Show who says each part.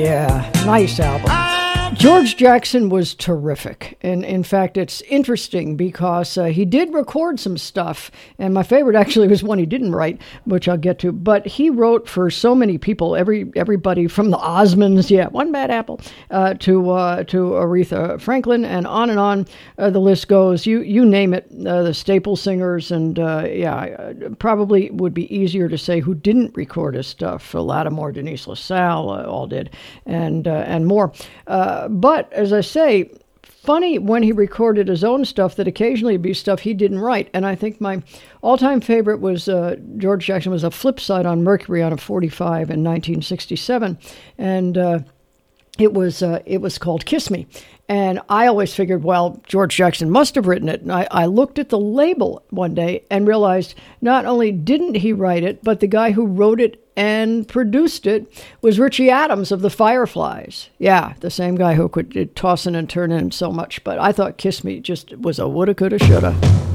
Speaker 1: Yeah, nice album. George Jackson was terrific. And in fact, it's interesting because he did record some stuff. And my favorite actually was one he didn't write, which I'll get to. But he wrote for so many people, everybody from the Osmonds, One Bad Apple, to Aretha Franklin, and on. The list goes. You name it, the staple singers. And probably would be easier to say who didn't record his stuff. Lattimore, Denise LaSalle all did, and more. But, as I say, funny when he recorded his own stuff that occasionally would be stuff he didn't write. And I think my all-time favorite was George Jackson was a flip side on Mercury on a 45 in 1967. And it was called Kiss Me. And I always figured, well, George Jackson must have written it. And I looked at the label one day and realized not only didn't he write it, but the guy who wrote it and produced it was Richie Adams of the Fireflies. Yeah, the same guy who could toss in and turn in so much. But I thought Kiss Me just was a woulda, coulda, shoulda.